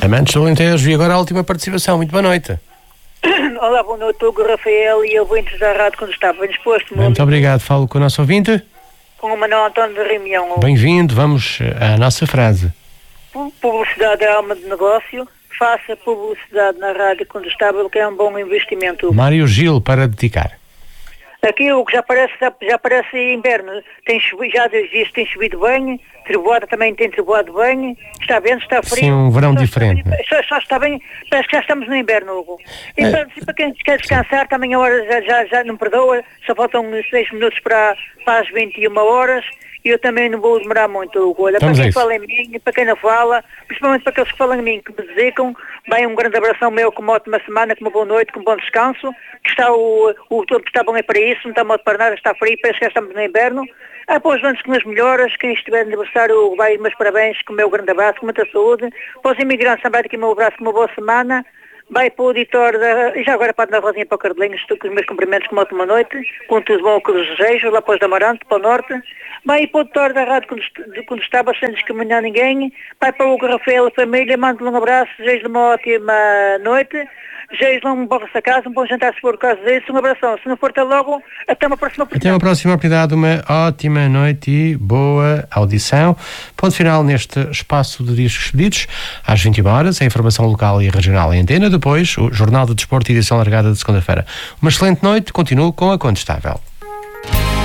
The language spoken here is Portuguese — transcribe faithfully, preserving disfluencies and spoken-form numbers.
Amantes do Alentejo, e agora a última participação. Muito boa noite. Olá, boa noite, Hugo, Rafael e ouvintes da rádio quando estava bem disposto. Muito obrigado. Falo com o nosso ouvinte. Com o Manuel António de Rimião. Bem-vindo. Vamos à nossa frase. Publicidade é alma de negócio. Faça publicidade na rádio quando estável, que é um bom investimento. Mário Gil, para dedicar. Aqui o que já parece, já, já parece inverno. Tem chovido, já diz, tem chovido bem, trovoada também tem trovoado bem, está vento, está frio. Sim, um verão só diferente. Está, só, só está bem, parece que já estamos no inverno, Hugo. E é. para, para quem quer descansar, sim, também a hora já, já, já não perdoa, só faltam seis minutos para, para as vinte e uma horas. E eu também não vou demorar muito, Hugo. Olha, para quem fala em mim, para quem não fala, principalmente para aqueles que falam em mim, que me dedicam, bem, um grande abração meu, com uma ótima semana, com uma boa noite, com um bom descanso, que está o, o tempo está bom é para isso, não está mal para nada, está frio, parece que já estamos no inverno. Ah, para os anos com as melhoras, quem estiver de aniversário, vai, meus parabéns, com o meu grande abraço, com muita saúde. Para os imigrantes também, aqui o meu abraço, com uma boa semana. Vai para o auditório da... E já agora para dar Rosinha para o Cardelinhos, estou com os meus cumprimentos, com uma ótima noite, com tudo bom, com os desejos, lá para os da Amarante, para o Norte. Vai para o auditório da rádio quando, quando estava, sem discriminar ninguém. Vai para o Rafael e a família, mando-lhe um abraço, desejo-lhe uma ótima noite. Desejo-lhe um bom vossa casa, um bom jantar se for o caso disso, um abração. Se não for, até logo, até uma próxima oportunidade. Até uma próxima oportunidade, uma ótima noite e boa audição. Ponto final neste espaço de discos pedidos. Às vinte e uma horas, a informação local e regional em antena. Depois, o Jornal do Desporto e edição largada de segunda-feira. Uma excelente noite, continuo com a Contestável.